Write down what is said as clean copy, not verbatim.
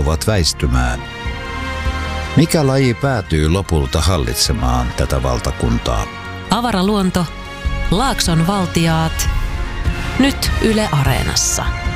joutuvat väistymään. Mikä laji päätyy lopulta hallitsemaan tätä valtakuntaa? Avaraluonto, Laakson valtiaat, nyt Yle Areenassa.